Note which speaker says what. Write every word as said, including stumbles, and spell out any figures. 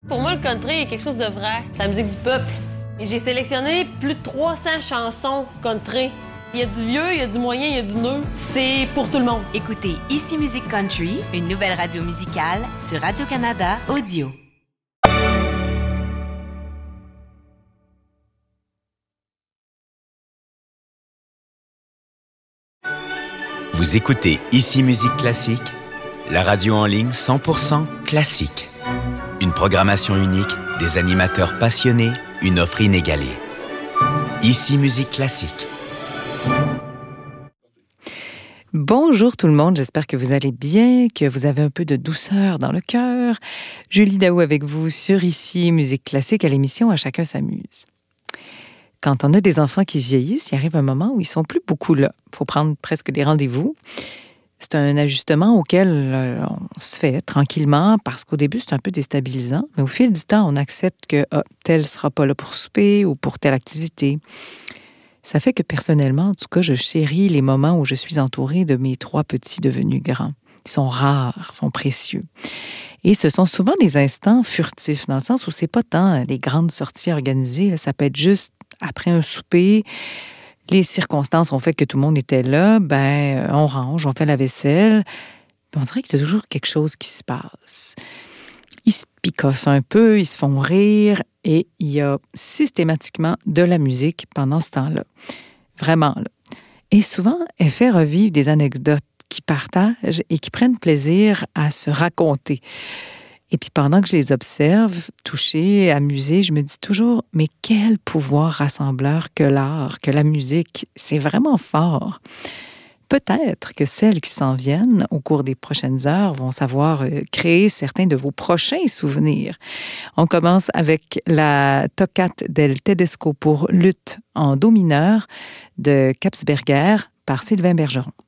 Speaker 1: Pour moi, le country est quelque chose de vrai. C'est la musique du peuple. Et j'ai sélectionné plus de trois cents chansons country. Il y a du vieux, il y a du moyen, il y a du neuf. C'est pour tout le monde.
Speaker 2: Écoutez Ici Musique Country, une nouvelle radio musicale sur Radio-Canada Audio.
Speaker 3: Vous écoutez Ici Musique Classique, la radio en ligne cent pour cent classique. Une programmation unique, des animateurs passionnés, une offre inégalée. Ici Musique Classique.
Speaker 4: Bonjour tout le monde, j'espère que vous allez bien, que vous avez un peu de douceur dans le cœur. Julie Daou avec vous sur Ici Musique Classique à l'émission À chacun s'amuse. Quand on a des enfants qui vieillissent, il arrive un moment où ils sont plus beaucoup là. Il faut prendre presque des rendez-vous. C'est un ajustement auquel euh, on se fait tranquillement parce qu'au début, c'est un peu déstabilisant. Mais au fil du temps, on accepte que ah, tel ne sera pas là pour souper ou pour telle activité. Ça fait que personnellement, en tout cas, je chéris les moments où je suis entourée de mes trois petits devenus grands. Ils sont rares, sont précieux. Et ce sont souvent des instants furtifs, dans le sens où c'est pas tant les grandes sorties organisées. Là, ça peut être juste après un souper. Les circonstances ont fait que tout le monde était là, ben on range, on fait la vaisselle. On dirait qu'il y a toujours quelque chose qui se passe. Ils se picossent un peu, ils se font rire et il y a systématiquement de la musique pendant ce temps-là. Vraiment, là. Et souvent, elle fait revivre des anecdotes qu'ils partagent et qui prennent plaisir à se raconter. Et puis pendant que je les observe, touchée, amusée, je me dis toujours, mais quel pouvoir rassembleur que l'art, que la musique, c'est vraiment fort. Peut-être que celles qui s'en viennent au cours des prochaines heures vont savoir créer certains de vos prochains souvenirs. On commence avec la Toccate del Tedesco pour luth en do mineur de Kapsberger par Sylvain Bergeron.